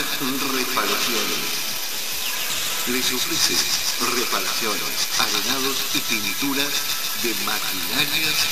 Reparaciones. Les ofrece reparaciones, arenados y pinturas de maquinarias